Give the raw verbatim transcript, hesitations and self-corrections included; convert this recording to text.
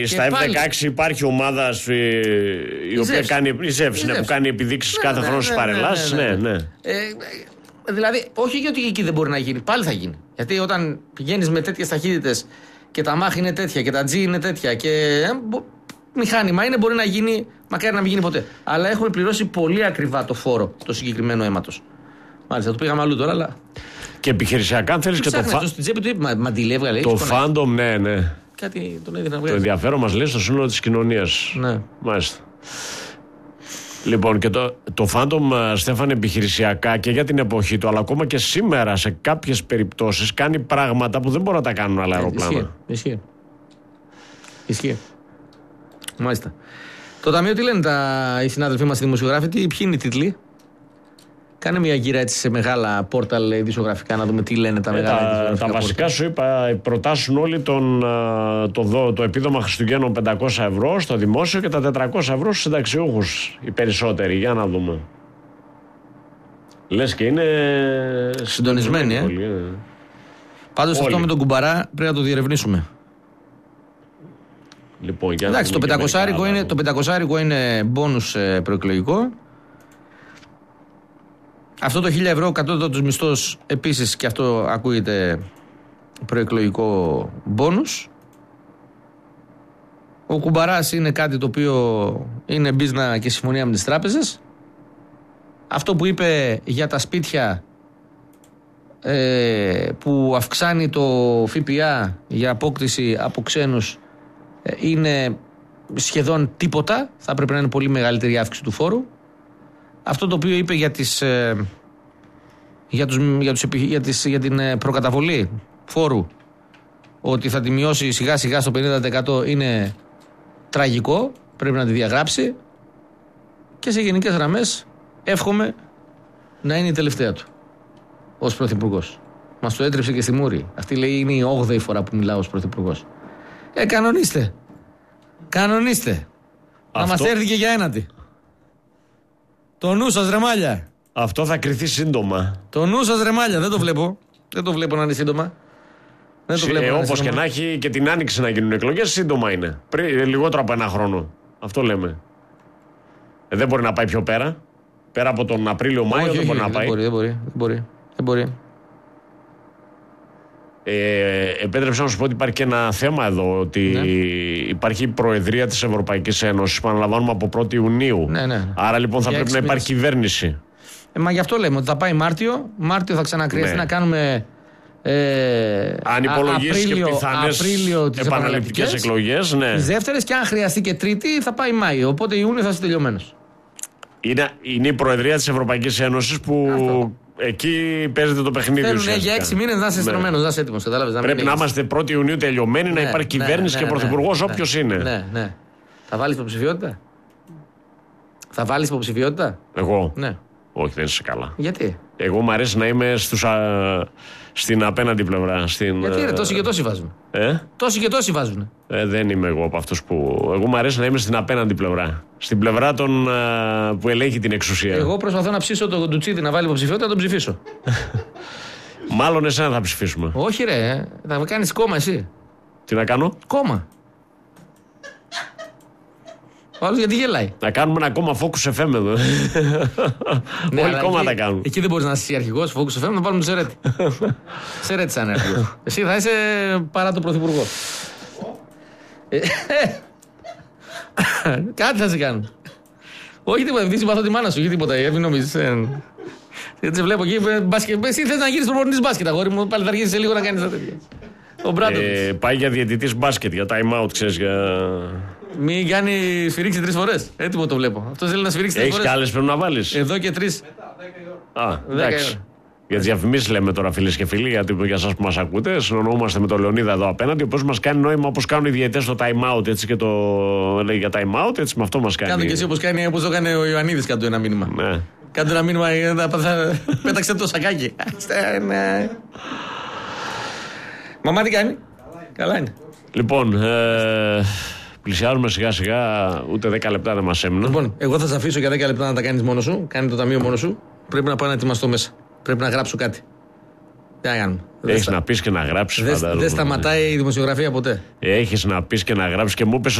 Στα εφ δεκαέξι υπάρχει ομάδα η οποία κάνει, η Ζεύς, ναι, που κάνει επιδείξεις ναι, κάθε ναι, χρόνο στις ναι, παρελάσεις. Ναι, ναι, ναι. ναι. Ε, δηλαδή, όχι γιατί εκεί δεν μπορεί να γίνει, πάλι θα γίνει. Γιατί όταν πηγαίνεις με τέτοιες ταχύτητες και τα μάχη είναι τέτοια και τα G είναι τέτοια και ε, μηχάνημα είναι, μπορεί να γίνει, μακάρι να μην γίνει ποτέ. Αλλά έχουμε πληρώσει πολύ ακριβά το φόρο το συγκεκριμένο αίματος. Μάλιστα, το πήγαμε αλλού τώρα, αλλά. Και επιχειρησιακά, αν θέλεις και το φάντομ. Το φάντομ, ναι, ναι. Κάτι τον έδινε να βγάλει. Το ενδιαφέρον μας λέει στο σύνολο της κοινωνίας. Ναι. Μάλιστα. Λοιπόν, και το, το Phantom, Στέφανε, επιχειρησιακά και για την εποχή του, αλλά ακόμα και σήμερα σε κάποιες περιπτώσεις κάνει πράγματα που δεν μπορούν να τα κάνουν άλλα αεροπλάνα. Ισχύει. Ισχύει. Ισχύει. Μάλιστα. Το ταμείο τι λένε τα, οι συνάδελφοί μας οι δημοσιογράφοι, τι, ποιοι είναι οι τίτλοι? Κάνε μια γύρα έτσι σε μεγάλα πόρταλ ειδησιογραφικά να δούμε τι λένε τα ε, μεγάλα τα, ειδησιογραφικά. Τα βασικά σου είπα, προτάσουν όλοι τον, το, το, το επίδομα Χριστουγέννων πεντακόσια ευρώ στο δημόσιο και τα τετρακόσια ευρώ στους συνταξιούχους. Οι περισσότεροι, για να δούμε. Λες και είναι συντονισμένοι, ε. Πολύ, ε. Πάντως όλοι. Αυτό με τον κουμπαρά πρέπει να το διερευνήσουμε. Λοιπόν, για εντάξει, το πεντακόσια είναι, το πεντακόσια είναι μπόνους ε, προεκλογικό. Αυτό το χίλια ευρώ κατώτατος μισθός επίσης και αυτό ακούγεται προεκλογικό μπόνους. Ο κουμπαράς είναι κάτι το οποίο είναι μπίζνα και συμφωνία με τις τράπεζες. Αυτό που είπε για τα σπίτια ε, που αυξάνει το ΦΠΑ για απόκτηση από ξένους ε, είναι σχεδόν τίποτα. Θα πρέπει να είναι πολύ μεγαλύτερη αύξηση του φόρου. Αυτό το οποίο είπε για, τις, ε, για, τους, για, τους, για, τις, για την προκαταβολή φόρου ότι θα τη μειώσει σιγά σιγά στο πενήντα τοις εκατό είναι τραγικό, πρέπει να τη διαγράψει και σε γενικές γραμμές εύχομαι να είναι η τελευταία του ως πρωθυπουργός. Μας το έτρεψε και στη μούρη. Αυτή λέει είναι η όγδοη φορά που μιλάω ως πρωθυπουργός. Ε, κανονίστε. Κανονίστε. Αυτό... Να μας έρθει και για ένατη. Το νου σας, ρε μάλια. Αυτό θα κριθεί σύντομα. Το νου σας, ρε μάλια. Δεν το βλέπω. Δεν το βλέπω να είναι σύντομα. Δεν το βλέπω. Ε, όπως και να έχει και την άνοιξη να γίνουν εκλογές, σύντομα είναι. Πριν, λιγότερο από ένα χρόνο. Αυτό λέμε. Ε, δεν μπορεί να πάει πιο πέρα. Πέρα από τον Απρίλιο-Μάιο δεν όχι, μπορεί όχι, να πάει. Δεν μπορεί, δεν μπορεί. Δεν μπορεί. Δεν μπορεί. Ε, επέτρεψα να σου πω ότι υπάρχει και ένα θέμα εδώ, ότι ναι. υπάρχει η Προεδρία της Ευρωπαϊκής Ένωσης που αναλαμβάνουμε από πρώτη Ιουνίου. Ναι, ναι. Άρα λοιπόν θα για πρέπει να υπάρχει κυβέρνηση. Ε, μα γι' αυτό λέμε ότι θα πάει Μάρτιο. Μάρτιο θα ξανακριαστεί ναι. να κάνουμε. Ε, αν υπολογίσεις και πιθανές επαναληπτικές εκλογές. Ναι. Τις δεύτερες και αν χρειαστεί και τρίτη θα πάει Μάιο. Οπότε Ιούνιο θα είσαι τελειωμένος. Είναι, είναι η Προεδρία της Ευρωπαϊκής Ένωσης που. Αυτό. Εκεί παίζεται το παιχνίδι. Θέλουν ναι, για έξι μήνες να είσαι στρωμένος, ναι. να είσαι έτοιμος. Να πρέπει να είμαστε πρώτη Ιουνίου τελειωμένοι, ναι, να υπάρχει ναι, κυβέρνηση ναι, και πρωθυπουργός ναι, όποιος ναι, είναι. Ναι, ναι. Θα βάλεις υποψηφιότητα. Θα βάλεις υποψηφιότητα. Εγώ. Ναι. Όχι, δεν είσαι καλά. Γιατί? Εγώ μου αρέσει να είμαι στους, α, στην απέναντι πλευρά. Στην, Γιατί ρε, τόσοι και τόσοι βάζουν. Ε? Τόσοι και τόσοι βάζουν. Ε, δεν είμαι εγώ από αυτούς που. Εγώ μου αρέσει να είμαι στην απέναντι πλευρά. Στην πλευρά των, α, που ελέγχει την εξουσία. Εγώ προσπαθώ να ψήσω τον Ντουτσίδη να βάλει υποψηφιότητα, να τον ψηφίσω. Μάλλον εσένα θα ψηφίσουμε. Όχι, ρε. Θα με κάνεις κόμμα εσύ. Τι να κάνω? Κόμμα. Ο άλλος γιατί γελάει. Να κάνουμε ένα κόμμα Focus εφ εμ εδώ. Ναι, όλοι κόμμα τα κάνουν. Εκεί δεν μπορείς να είσαι αρχηγός Focus εφ εμ, να πάρουμε το Σερέτη. Σερέτη σαν αρχηγός. Εσύ θα είσαι παρά το πρωθυπουργό. Κάτι θα σε κάνουν. Όχι τίποτα, επειδή συμπαθώ τη μάνα σου, όχι τίποτα. Μην νομίζεις. Δεν σε βλέπω εκεί. Εσύ θες να γίνεις προπονητής μπάσκετ, αγόρι μου. Πάλι θα αρχίσεις σε λίγο να κάνεις τα τέτοια. Ο ε, πάει για διαιτητής μπάσκετ, για time out, ξέρεις. Για... Μην κάνει σφυρίξει τρεις φορές. Έτοιμο το βλέπω. Αυτό θέλει να σφυρίξει τρεις φορές. Έχεις κι άλλες πρέπει να βάλεις. Εδώ και τρεις. Α, εντάξει. Για τις διαφημίσεις λέμε τώρα, φίλες και φίλοι, γιατί για εσάς που μας ακούτε, συνοννοούμαστε με τον Λεωνίδα εδώ απέναντι, ο οποίος μας κάνει νόημα όπως κάνουν οι διαιτητές στο time out, έτσι και το λέει για time out, έτσι με αυτό μας κάνει. Κάντο και εσύ όπως κάνει, όπως το έκανε ο Ιωαννίδης, κάτω ένα μήνυμα. Ναι. Κάτω ένα μήνυμα, πέταξε το σακάκι. Μαμά τι κάνει? Καλά είναι. Λοιπόν, ε, πλησιάζουμε σιγά σιγά, ούτε δέκα λεπτά δεν μας έμειναν. Λοιπόν, εγώ θα σε αφήσω για δέκα λεπτά να τα κάνεις μόνος σου, κάνει το ταμείο μόνος σου. Πρέπει να πάω να ετοιμαστώ μέσα. Πρέπει να γράψω κάτι. Τι να κάνουμε. Έχεις να πεις και να γράψεις. Δεν σταματάει η δημοσιογραφία ποτέ. Έχεις να πεις και να γράψεις και μου είπες